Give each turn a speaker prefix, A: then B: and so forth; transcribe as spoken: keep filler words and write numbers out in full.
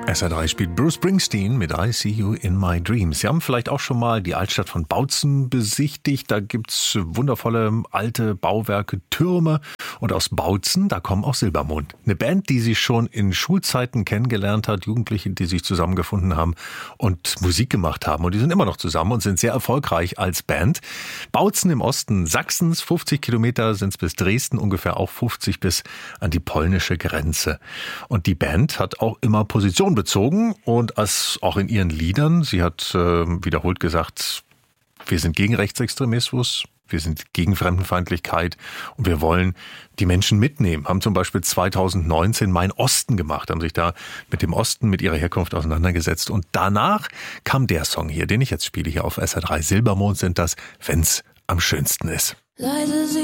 A: S R drei spielt Bruce Springsteen mit I See You in My Dreams. Sie haben vielleicht auch schon mal die Altstadt von Bautzen besichtigt. Da gibt's wundervolle alte Bauwerke, Türme. Und aus Bautzen, da kommen auch Silbermond. Eine Band, die sich schon in Schulzeiten kennengelernt hat. Jugendliche, die sich zusammengefunden haben und Musik gemacht haben. Und die sind immer noch zusammen und sind sehr erfolgreich als Band. Bautzen im Osten Sachsens, fünfzig Kilometer sind's bis Dresden, ungefähr auch fünfzig bis an die polnische Grenze. Und die Band hat auch immer Position bezogen und als auch in ihren Liedern. Sie hat äh, wiederholt gesagt, wir sind gegen Rechtsextremismus, wir sind gegen Fremdenfeindlichkeit und wir wollen die Menschen mitnehmen. Haben zum Beispiel zweitausendneunzehn Mein Osten gemacht, haben sich da mit dem Osten, mit ihrer Herkunft auseinandergesetzt. Und danach kam der Song hier, den ich jetzt spiele, hier auf S R drei. Silbermond sind das, wenn's am schönsten ist.
B: Leise